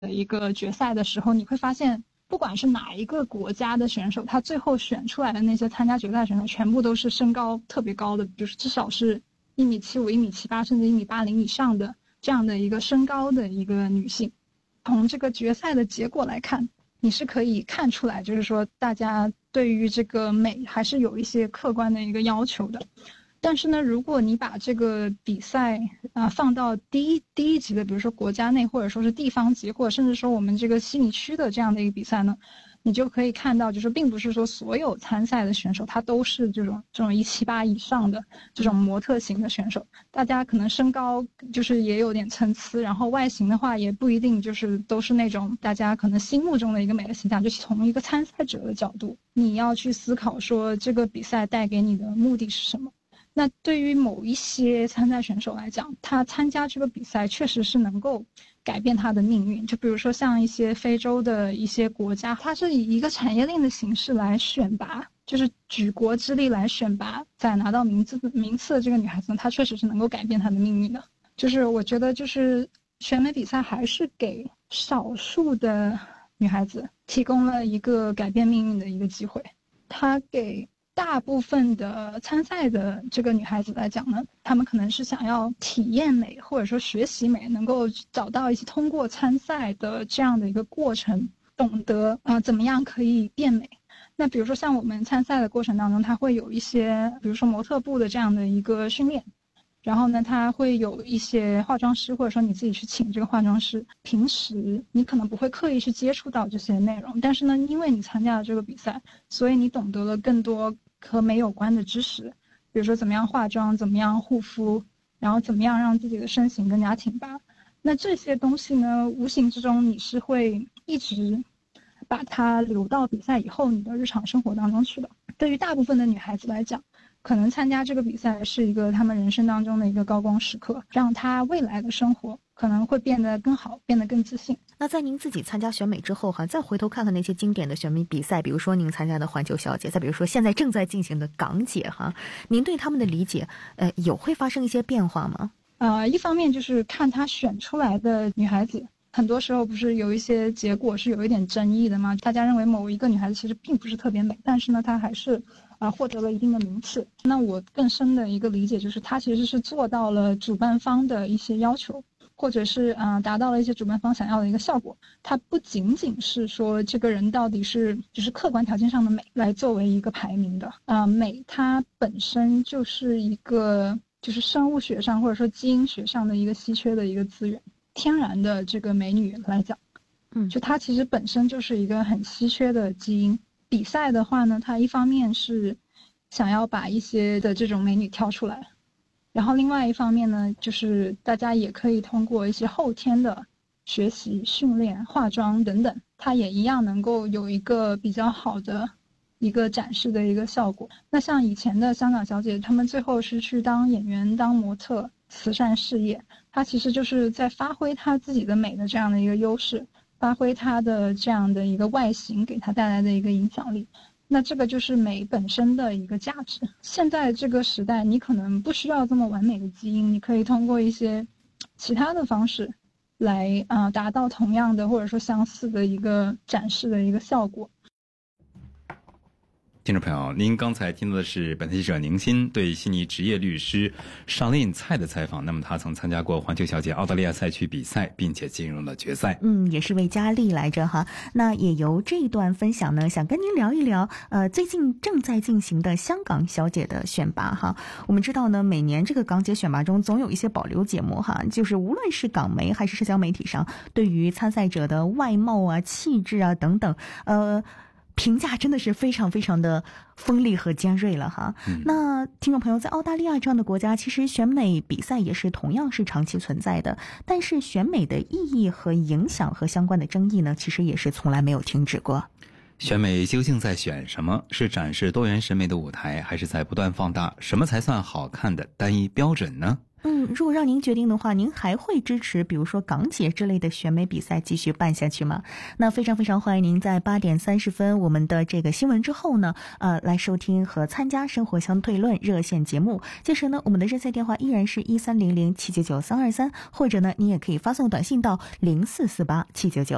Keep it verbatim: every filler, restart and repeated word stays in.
一个决赛的时候，你会发现不管是哪一个国家的选手，他最后选出来的那些参加决赛选手全部都是身高特别高的，就是至少是一米七五、一米七八甚至一米八零以上的这样的一个身高的一个女性。从这个决赛的结果来看，你是可以看出来，就是说大家对于这个美还是有一些客观的一个要求的。但是呢，如果你把这个比赛啊、呃、放到第一第一级的，比如说国家内或者说是地方级，或者甚至说我们这个西米区的这样的一个比赛呢，你就可以看到，就是并不是说所有参赛的选手他都是这种这种一七八以上的这种模特型的选手，大家可能身高就是也有点参差，然后外形的话也不一定就是都是那种大家可能心目中的一个美的形象。就是从一个参赛者的角度，你要去思考说这个比赛带给你的目的是什么。那对于某一些参赛选手来讲，他参加这个比赛确实是能够改变他的命运。就比如说像一些非洲的一些国家，它是以一个产业链的形式来选拔，就是举国之力来选拔在拿到名次名次的这个女孩子，她确实是能够改变她的命运的。就是我觉得就是选美比赛还是给少数的女孩子提供了一个改变命运的一个机会，她给大部分的参赛的这个女孩子来讲呢，她们可能是想要体验美或者说学习美，能够找到一些通过参赛的这样的一个过程，懂得啊、呃、怎么样可以变美。那比如说像我们参赛的过程当中，它会有一些比如说模特部的这样的一个训练，然后呢它会有一些化妆师，或者说你自己去请这个化妆师，平时你可能不会刻意去接触到这些内容，但是呢因为你参加了这个比赛，所以你懂得了更多和美有关的知识，比如说怎么样化妆，怎么样护肤，然后怎么样让自己的身形更加挺拔。那这些东西呢，无形之中你是会一直把它留到比赛以后你的日常生活当中去的。对于大部分的女孩子来讲，可能参加这个比赛是一个她们人生当中的一个高光时刻，让她未来的生活可能会变得更好，变得更自信。 那在您自己参加选美之后哈，再回头看看那些经典的选美比赛，比如说您参加的环球小姐，再比如说现在正在进行的港姐哈，您对他们的理解，呃，有会发生一些变化吗？ 呃，一方面就是看她选出来的女孩子，很多时候不是有一些结果是有一点争议的吗？大家认为某一个女孩子其实并不是特别美，但是呢她还是啊、呃、获得了一定的名次。那我更深的一个理解就是她其实是做到了主办方的一些要求，或者是啊、呃、达到了一些主办方想要的一个效果。它不仅仅是说这个人到底是就是客观条件上的美来作为一个排名的啊、呃，美它本身就是一个就是生物学上或者说基因学上的一个稀缺的一个资源。天然的这个美女来讲，嗯，就它其实本身就是一个很稀缺的基因。比赛的话呢，它一方面是想要把一些的这种美女挑出来，然后另外一方面呢，就是大家也可以通过一些后天的学习、训练、化妆等等，它也一样能够有一个比较好的一个展示的一个效果。那像以前的香港小姐，她们最后是去当演员、当模特、慈善事业，她其实就是在发挥她自己的美的这样的一个优势，发挥她的这样的一个外形给她带来的一个影响力。那这个就是美本身的一个价值。现在这个时代，你可能不需要这么完美的基因，你可以通过一些其他的方式来啊、呃、达到同样的或者说相似的一个展示的一个效果。 听众朋友，您刚才听到的是本台记者宁鑫对悉尼职业律师 Charlene 蔡的采访。那么他曾参加过环球小姐澳大利亚赛区比赛，并且进入了决赛。 嗯，也是为佳丽来着哈。那也由这一段分享呢，想跟您聊一聊，呃，最近正在进行的香港小姐的选拔哈。我们知道呢，每年这个港姐选拔中总有一些保留节目哈，就是无论是港媒还是社交媒体上，对于参赛者的外貌啊、气质啊等等，呃。评价真的是非常非常的锋利和尖锐了哈、嗯。那听众朋友，在澳大利亚这样的国家，其实选美比赛也是同样是长期存在的，但是选美的意义和影响和相关的争议呢，其实也是从来没有停止过。 选美究竟在选什么？是展示多元审美的舞台，还是在不断放大什么才算好看的单一标准呢？ 嗯，如果让您决定的话，您还会支持比如说港姐之类的选美比赛继续办下去吗？那非常非常欢迎您在八点三十分我们的这个新闻之后呢，呃，来收听和参加生活相对论热线节目。届时呢，我们的热线电话依然是一三零零七九九三二三，或者呢，您也可以发送短信到零四四八七九九。